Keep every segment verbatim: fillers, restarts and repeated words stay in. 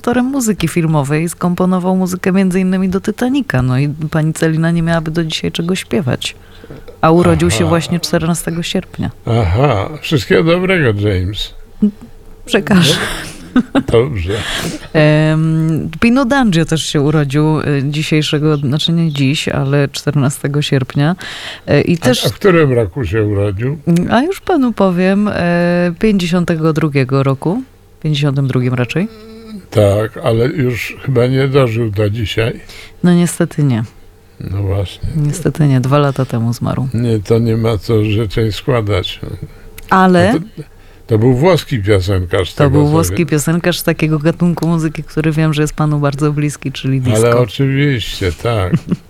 autorem muzyki filmowej i skomponował muzykę między innymi do Titanica. No i pani Celina nie miałaby do dzisiaj czego śpiewać. A urodził Aha. się właśnie czternastego sierpnia. Aha, wszystkiego dobrego, James. Przekażę. Dobrze. Um, Pino D'Angio też się urodził dzisiejszego, znaczy nie dziś, ale czternastego sierpnia. I też, a, a w którym roku się urodził? A już panu powiem, pięćdziesiątego drugiego roku. pięćdziesiątym drugim raczej. Tak, ale już chyba nie dożył do dzisiaj. No niestety nie. No właśnie. Niestety nie, dwa lata temu zmarł. Nie, to nie ma co życzeń składać. Ale... To, to był włoski piosenkarz. To był włoski piosenkarz z takiego gatunku muzyki, który wiem, że jest panu bardzo bliski, czyli disco. Ale oczywiście, tak.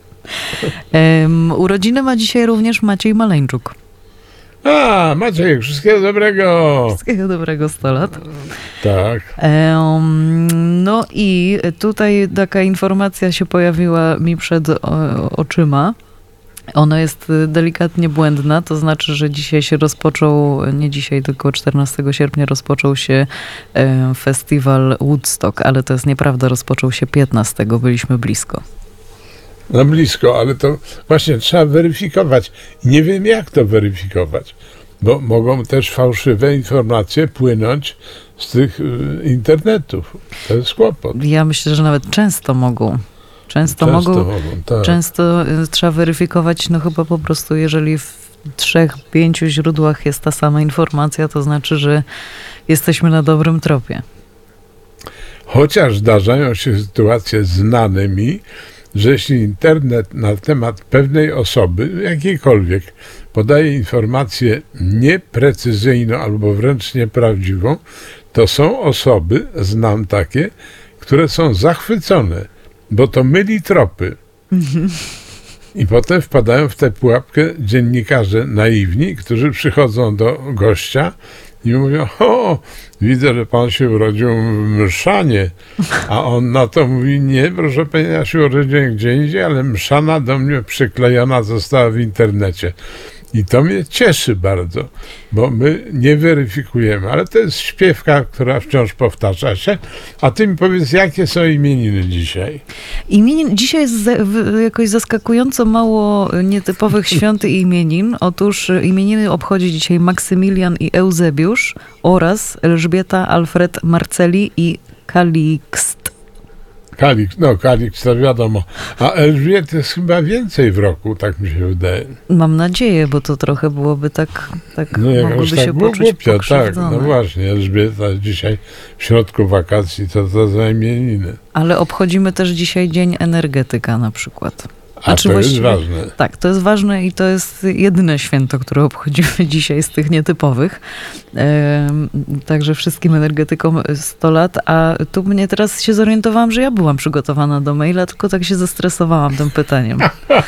um, urodziny ma dzisiaj również Maciej Maleńczuk. A, Maciej, wszystkiego dobrego. Wszystkiego dobrego, sto lat. Tak. Um, no i tutaj taka informacja się pojawiła mi przed o, oczyma. Ona jest delikatnie błędna, to znaczy, że dzisiaj się rozpoczął, nie dzisiaj, tylko czternastego sierpnia rozpoczął się e, festiwal Woodstock, ale to jest nieprawda, rozpoczął się piętnastego, byliśmy blisko. No blisko, ale to właśnie trzeba weryfikować. Nie wiem, jak to weryfikować, bo mogą też fałszywe informacje płynąć z tych y, internetów. To jest kłopot. Ja myślę, że nawet często mogą. Często, często mogą, mogą tak. Często trzeba weryfikować, no chyba po prostu, jeżeli w trzech, pięciu źródłach jest ta sama informacja, to znaczy, że jesteśmy na dobrym tropie. Chociaż zdarzają się sytuacje znane mi, że jeśli internet na temat pewnej osoby, jakiejkolwiek, podaje informację nieprecyzyjną albo wręcz nieprawdziwą, to są osoby, znam takie, które są zachwycone, bo to myli tropy. I potem wpadają w tę pułapkę dziennikarze naiwni, którzy przychodzą do gościa i mówią: o, widzę, że pan się urodził w Mszanie. A on na to mówi: nie, proszę pana, ja się urodziłem gdzie indziej, ale Mszana do mnie przyklejona została w internecie. I to mnie cieszy bardzo, bo my nie weryfikujemy, ale to jest śpiewka, która wciąż powtarza się. A ty mi powiedz, jakie są imieniny dzisiaj? Imienin, dzisiaj jest za, w, jakoś zaskakująco mało nietypowych świąt i imienin. Otóż imieniny obchodzi dzisiaj Maksymilian i Eusebiusz oraz Elżbieta, Alfred, Marceli i Kalikst. Kaliks, no Kaliks to wiadomo, a Elżbiety jest chyba więcej w roku, tak mi się wydaje. Mam nadzieję, bo to trochę byłoby tak, tak no mogłoby tak się było poczuć głupio, tak, no pokrzywdzone. właśnie, Elżbieta dzisiaj w środku wakacji, to to za imieniny. Ale obchodzimy też dzisiaj Dzień Energetyka na przykład. A znaczy, to jest ważne. Tak, to jest ważne i to jest jedyne święto, które obchodzimy dzisiaj z tych nietypowych. E, także wszystkim energetykom sto lat. A tu mnie teraz się zorientowałam, że ja byłam przygotowana do maila, tylko tak się zestresowałam tym pytaniem.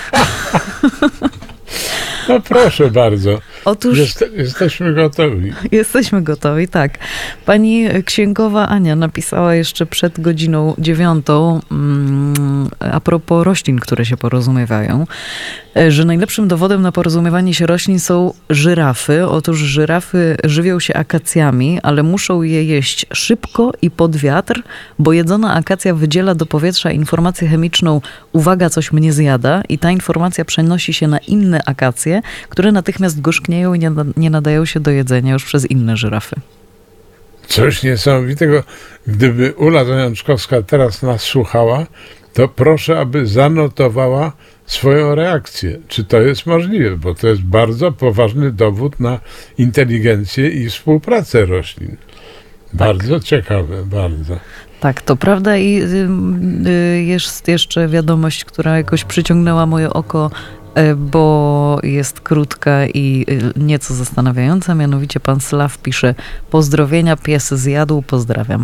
No proszę bardzo. Otóż Jest, jesteśmy gotowi. Jesteśmy gotowi, tak. Pani księgowa Ania napisała jeszcze przed godziną dziewiątą mm, a propos roślin, które się porozumiewają, że najlepszym dowodem na porozumiewanie się roślin są żyrafy. Otóż żyrafy żywią się akacjami, ale muszą je jeść szybko i pod wiatr, bo jedzona akacja wydziela do powietrza informację chemiczną: uwaga, coś mnie zjada, i ta informacja przenosi się na inne akacje, które natychmiast gorzknieją i nie, nie nadają się do jedzenia już przez inne żyrafy. Coś niesamowitego. Gdyby Ula Zajączkowska teraz nas słuchała, to proszę, aby zanotowała swoją reakcję. Czy to jest możliwe? Bo to jest bardzo poważny dowód na inteligencję i współpracę roślin. Bardzo tak. Ciekawe, bardzo. Tak, to prawda i y, jest jeszcze wiadomość, która jakoś przyciągnęła moje oko, bo jest krótka i nieco zastanawiająca. Mianowicie pan Slaw pisze: pozdrowienia, pies zjadł, pozdrawiam.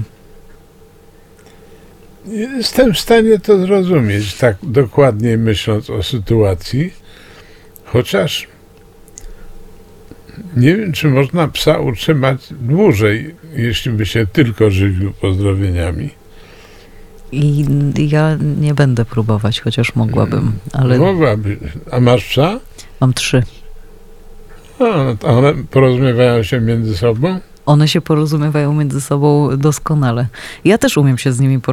Jestem w stanie to zrozumieć, tak dokładnie myśląc o sytuacji, chociaż nie wiem, czy można psa utrzymać dłużej, jeśli by się tylko żywił pozdrowieniami. I ja nie będę próbować, chociaż mogłabym, ale... Mogłaby. A masz psa? Mam trzy. A one porozumiewają się między sobą? One się porozumiewają między sobą doskonale. Ja też umiem się z nimi